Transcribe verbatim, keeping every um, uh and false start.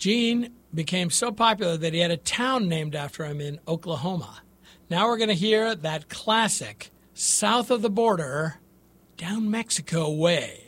Gene became so popular that he had a town named after him in Oklahoma. Now we're going to hear that classic South of the Border, Down Mexico Way.